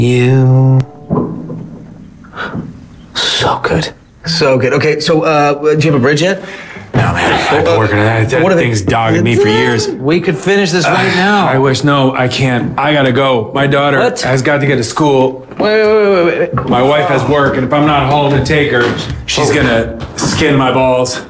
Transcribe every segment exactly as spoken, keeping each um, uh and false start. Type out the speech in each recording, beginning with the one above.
You. So good. So good. Okay, so uh, do you have a bridge yet? No, man. I've been working on that. That What are thing's they- dogging me for years. We could finish this right now. I wish. No, I can't. I gotta go. My daughter What? has got to get to school. Wait, wait, wait, wait, wait. My wife has work, and if I'm not home to take her, she's Oh. gonna skin my balls.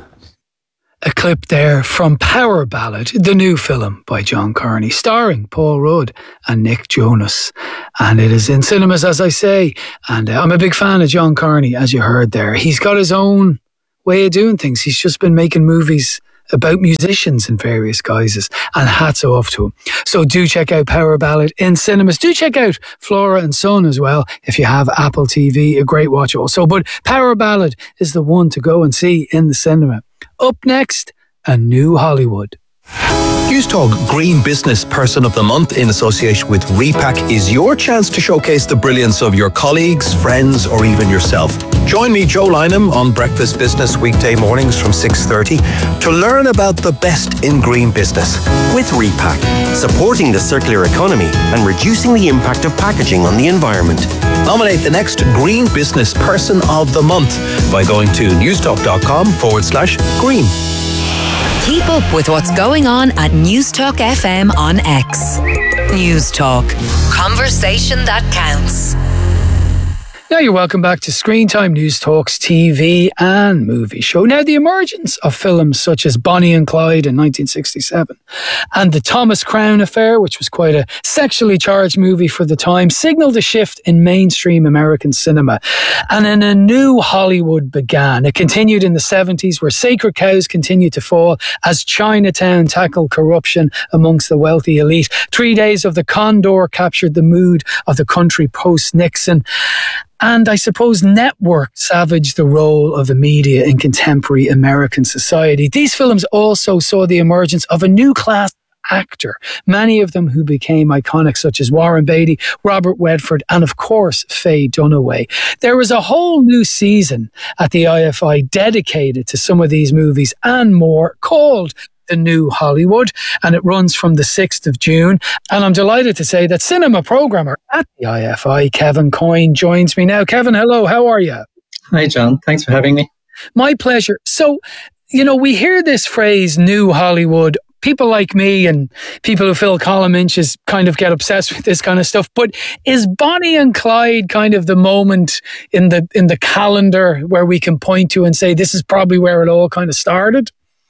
A clip there from Power Ballad, the new film by John Carney, starring Paul Rudd and Nick Jonas. And it is in cinemas, as I say. And uh, I'm a big fan of John Carney, as you heard there. He's got his own way of doing things. He's just been making movies about musicians in various guises, and hats off to him. So do check out Power Ballad in cinemas. Do check out Flora and Son as well if you have Apple T V, a great watch also. But Power Ballad is the one to go and see in the cinema. Up next, A New Hollywood. News Talk Green Business Person of the Month in association with Repack is your chance to showcase the brilliance of your colleagues, friends, or even yourself. Join me, Joe Lynham, on Breakfast Business weekday mornings from six thirty to learn about the best in green business. With Repack, supporting the circular economy and reducing the impact of packaging on the environment. Nominate the next Green Business Person of the Month by going to newstalk.com forward slash green. Keep up with what's going on at Newstalk F M on X. Newstalk. Conversation that counts. Now you're welcome back to Screen Time News Talk's T V and movie show. Now the emergence of films such as Bonnie and Clyde in nineteen sixty-seven and The Thomas Crown Affair, which was quite a sexually charged movie for the time, signalled a shift in mainstream American cinema. And then a new Hollywood began. It continued in the seventies, where sacred cows continued to fall as Chinatown tackled corruption amongst the wealthy elite. Three Days of the Condor captured the mood of the country post-Nixon. And I suppose Network savaged the role of the media in contemporary American society. These films also saw the emergence of a new class actor, many of them who became iconic, such as Warren Beatty, Robert Redford, and of course, Faye Dunaway. There was a whole new season at the I F I dedicated to some of these movies and more, called The New Hollywood, and it runs from the sixth of June. And I'm delighted to say that cinema programmer at the I F I, Kevin Coyne, joins me now. Kevin, hello, how are you? Hi, John. Thanks for having me. My pleasure. So, you know, we hear this phrase, New Hollywood. People like me and people who fill column inches kind of get obsessed with this kind of stuff. But is Bonnie and Clyde kind of the moment in the in the calendar where we can point to and say this is probably where it all kind of started?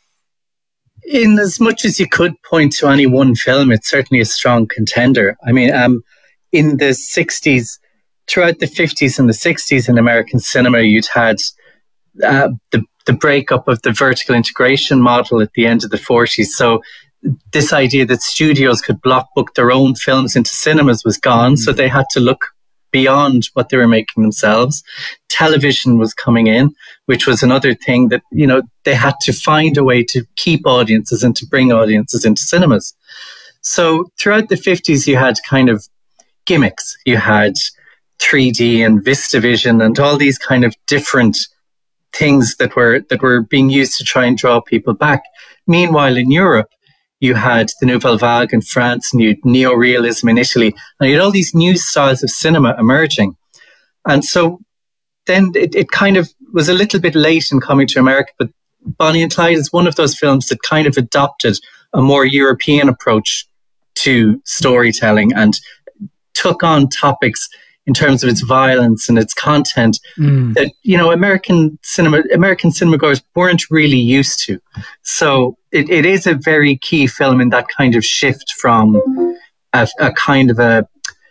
In as much as you could point to any one film, it's certainly a strong contender. I mean, um, in the sixties, throughout the fifties and the sixties in American cinema, you'd had uh, the the breakup of the vertical integration model at the end of the forties. So this idea that studios could block book their own films into cinemas was gone. So they had to look beyond what they were making themselves. Television was coming in, which was another thing that, you know, they had to find a way to keep audiences and to bring audiences into cinemas. So throughout the fifties, you had kind of gimmicks. You had three D and VistaVision and all these kind of different things that were that were being used to try and draw people back. Meanwhile, in Europe, you had the Nouvelle Vague in France, and you had neorealism in Italy, and you had all these new styles of cinema emerging. And so then it, it kind of was a little bit late in coming to America, but Bonnie and Clyde is one of those films that kind of adopted a more European approach to storytelling and took on topics in terms of its violence and its content mm. that, you know, American cinema, American cinema goers weren't really used to. So it, it is a very key film in that kind of shift from a, a kind of a,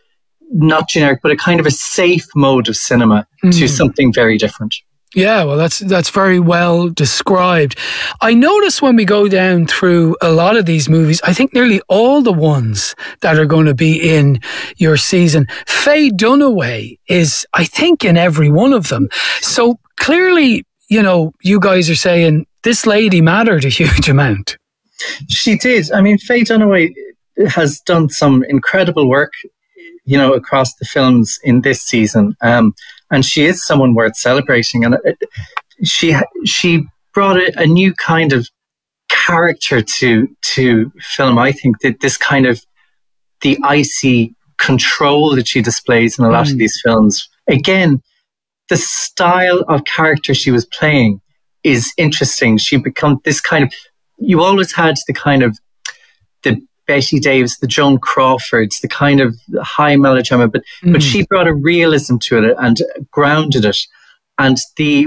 not generic, but a kind of a safe mode of cinema mm. to something very different. Yeah, well, that's that's very well described. I notice when we go down through a lot of these movies, I think nearly all the ones that are going to be in your season, Faye Dunaway is, I think, in every one of them. So clearly, you know, you guys are saying this lady mattered a huge amount. She did. I mean, Faye Dunaway has done some incredible work, you know, across the films in this season. Um, And she is someone worth celebrating. And she she brought a, a new kind of character to to film. I think that this kind of the icy control that she displays in a lot mm. of these films. Again, the style of character she was playing is interesting. She become this kind of, you always had the kind of the Betty Davis, the Joan Crawfords, the kind of high melodrama, but mm. but she brought a realism to it and grounded it. And the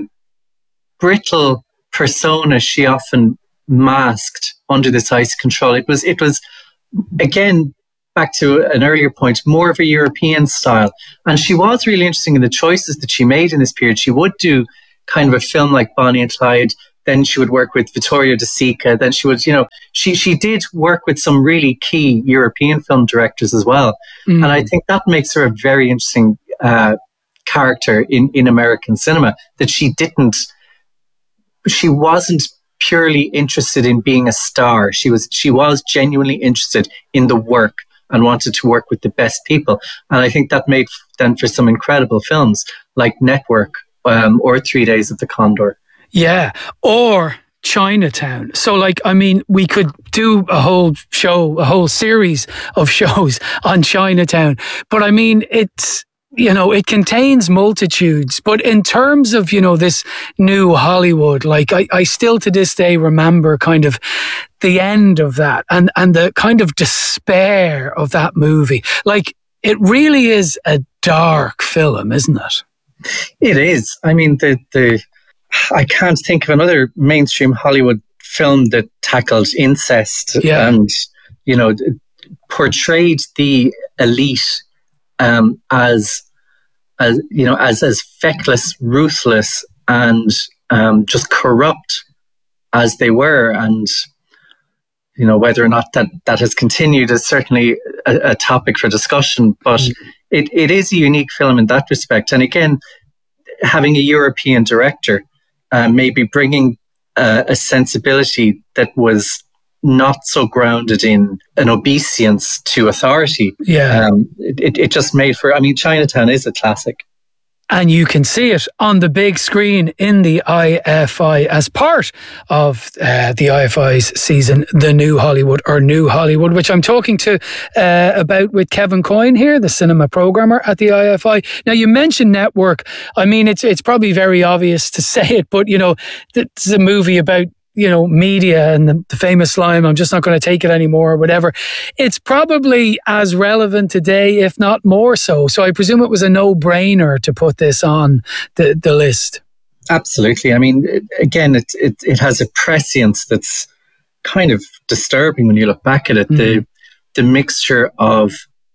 brittle persona she often masked under this ice control, it was it was again, back to an earlier point, more of a European style. And she was really interesting in the choices that she made in this period. She would do kind of a film like Bonnie and Clyde. Then she would work with Vittorio De Sica. Then she would, you know, she, she did work with some really key European film directors as well. Mm. And I think that makes her a very interesting uh, character in, in American cinema, that she didn't, she wasn't purely interested in being a star. She was, she was genuinely interested in the work and wanted to work with the best people. And I think that made then for some incredible films like Network um, or Three Days of the Condor. Yeah, or Chinatown. So, like, I mean, we could do a whole show, a whole series of shows on Chinatown. But I mean, it's, you know, it contains multitudes. But in terms of, you know, this new Hollywood, like, I, I still to this day remember kind of the end of that and, and the kind of despair of that movie. Like, it really is a dark film, isn't it? It is. I mean, the, the, I can't think of another mainstream Hollywood film that tackled incest yeah. and, you know, portrayed the elite um, as, as, you know, as, as feckless, ruthless and um, just corrupt as they were. And, you know, whether or not that, that has continued is certainly a, a topic for discussion, but mm. it, it is a unique film in that respect. And again, having a European director, Uh, maybe bringing uh, a sensibility that was not so grounded in an obeisance to authority. Yeah. Um, it, it just made for, I mean, Chinatown is a classic. And you can see it on the big screen in the I F I as part of uh, the I F I's season, The New Hollywood, or New Hollywood, which I'm talking to uh, about with Kevin Coyne here, the cinema programmer at the I F I. Now, you mentioned Network. I mean, it's it's probably very obvious to say it, but, you know, it's a movie about, you know, media and the, the famous line, I'm just not going to take it anymore or whatever. It's probably as relevant today, if not more so. So I presume it was a no-brainer to put this on the, the list. Absolutely. I mean, it, again, it, it it has a prescience that's kind of disturbing when you look back at it. Mm. The the mixture of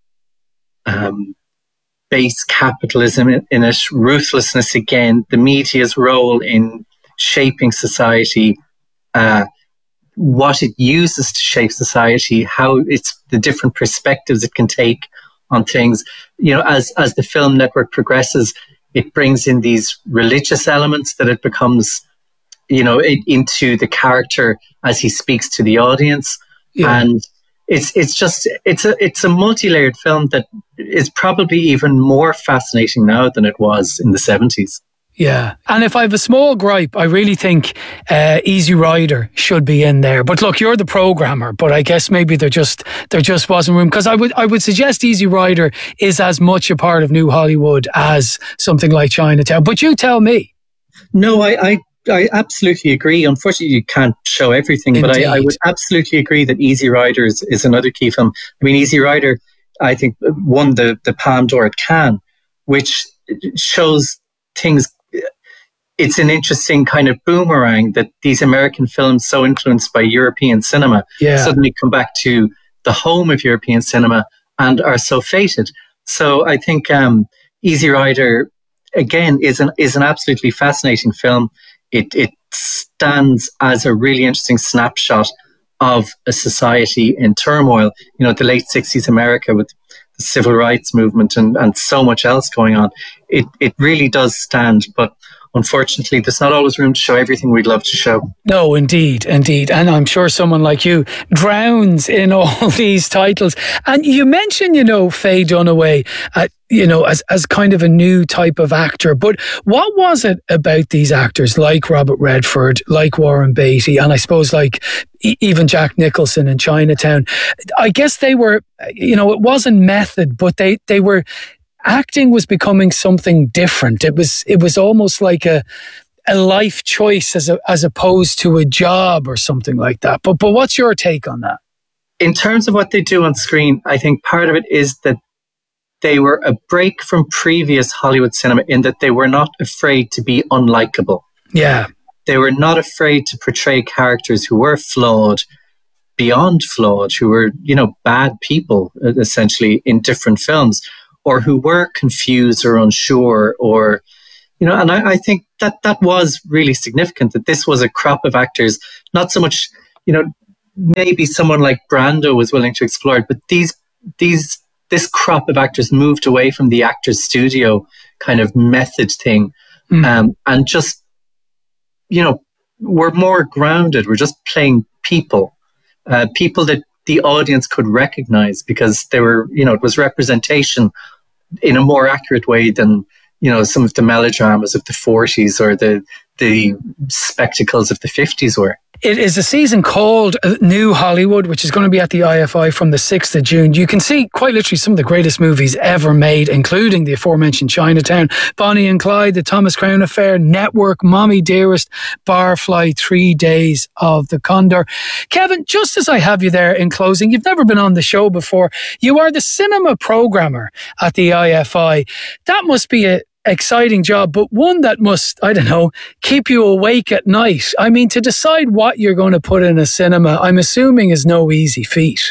um, base capitalism in, in it, ruthlessness again, the media's role in shaping society, Uh, what it uses to shape society, how it's the different perspectives it can take on things. You know, as as the film Network progresses, it brings in these religious elements that it becomes, you know, it, into the character as he speaks to the audience, yeah. and it's it's just it's a it's a multi-layered film that is probably even more fascinating now than it was in the seventies. Yeah. And if I have a small gripe, I really think uh, Easy Rider should be in there. But look, you're the programmer, but I guess maybe there just there just wasn't room. Because I would I would suggest Easy Rider is as much a part of New Hollywood as something like Chinatown. But you tell me. No, I, I, I absolutely agree. Unfortunately, you can't show everything. Indeed. But I, I would absolutely agree that Easy Rider is, is another key film. I mean, Easy Rider, I think, won the, the Palme d'Or at Cannes, which shows things. It's an interesting kind of boomerang that these American films, so influenced by European cinema, yeah. suddenly come back to the home of European cinema and are so fated. So I think um, Easy Rider, again, is an is an absolutely fascinating film. It it stands as a really interesting snapshot of a society in turmoil. You know, the late sixties America with the civil rights movement and, and so much else going on. It it really does stand. But unfortunately, there's not always room to show everything we'd love to show. No, indeed, indeed. And I'm sure someone like you drowns in all these titles. And you mentioned, you know, Faye Dunaway, uh, you know, as, as kind of a new type of actor. But what was it about these actors like Robert Redford, like Warren Beatty, and I suppose like e- even Jack Nicholson in Chinatown? I guess they were, you know, it wasn't method, but they, they were, acting was becoming something different. It was, it was almost like a, a life choice as a, as opposed to a job or something like that. But, but what's your take on that? In terms of what they do on screen, I think part of it is that they were a break from previous Hollywood cinema in that they were not afraid to be unlikable. Yeah. They were not afraid to portray characters who were flawed, beyond flawed, who were, you know, bad people, essentially, in different films, or who were confused or unsure, or, you know, and I, I think that that was really significant, that this was a crop of actors, not so much, you know, maybe someone like Brando was willing to explore it, but these, these, this crop of actors moved away from the actor's studio kind of method thing, mm. um, and just, you know, were more grounded. We're just playing people, uh, people that the audience could recognize because they were, you know, it was representation in a more accurate way than, you know, some of the melodramas of the forties or the the spectacles of the fifties were. It is a season called New Hollywood, which is going to be at the I F I from the sixth of June. You can see quite literally some of the greatest movies ever made, including the aforementioned Chinatown, Bonnie and Clyde, The Thomas Crown Affair, Network, Mommy Dearest, Barfly, Three Days of the Condor. Kevin, just as I have you there in closing, you've never been on the show before. You are the cinema programmer at the I F I. That must be a exciting job, but one that must, I don't know, keep you awake at night. I mean, to decide what you're going to put in a cinema, I'm assuming is no easy feat.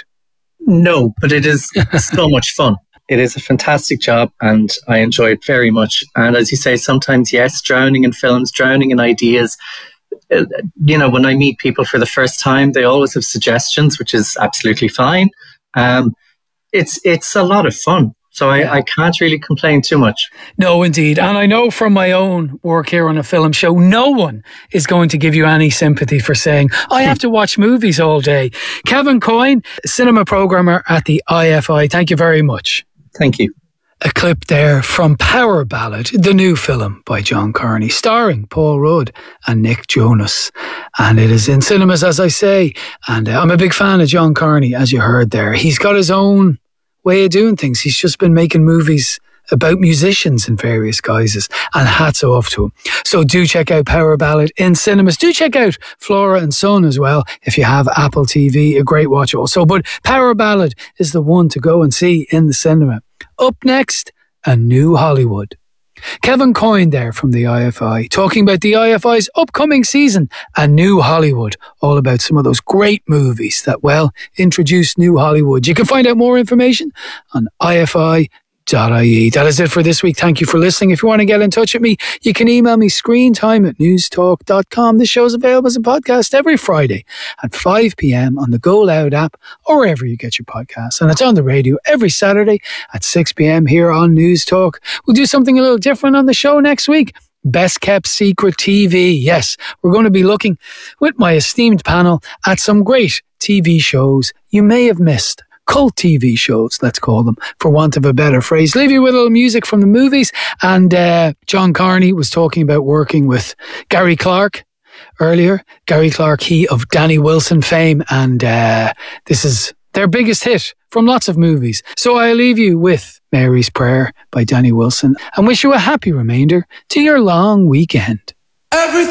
No, but it is so much fun. It is a fantastic job and I enjoy it very much. And as you say, sometimes, yes, drowning in films, drowning in ideas. Uh, you know, when I meet people for the first time, they always have suggestions, which is absolutely fine. Um, it's, it's a lot of fun. So I, I can't really complain too much. No, indeed. And I know from my own work here on a film show, no one is going to give you any sympathy for saying, I have to watch movies all day. Kevin Coyne, cinema programmer at the I F I. Thank you very much. Thank you. A clip there from Power Ballad, the new film by John Carney, starring Paul Rudd and Nick Jonas. And it is in cinemas, as I say. And uh, I'm a big fan of John Carney, as you heard there. He's got his own way of doing things. He's just been making movies about musicians in various guises, and hats off to him. So do check out Power Ballad in cinemas. Do check out Flora and Son as well if you have Apple T V, a great watch also. But Power Ballad is the one to go and see in the cinema. Up next, A New Hollywood. Kevin Coyne there from the I F I, talking about the I F I's upcoming season, A New Hollywood, all about some of those great movies that, well, introduce New Hollywood. You can find out more information on I F I dot I E. That is it for this week. Thank you for listening. If you want to get in touch with me, you can email me screentime at newstalk dot com. This show is available as a podcast every Friday at five p.m. on the Go Loud app or wherever you get your podcasts. And it's on the radio every Saturday at six p.m. here on News Talk. We'll do something a little different on the show next week. Best Kept Secret T V. Yes, we're going to be looking with my esteemed panel at some great T V shows you may have missed. Cult T V shows, let's call them, for want of a better phrase. Leave you with a little music from the movies. And uh, John Carney was talking about working with Gary Clark earlier. Gary Clark, he of Danny Wilson fame. And uh, this is their biggest hit from lots of movies. So I leave you with Mary's Prayer by Danny Wilson and wish you a happy remainder to your long weekend. Everything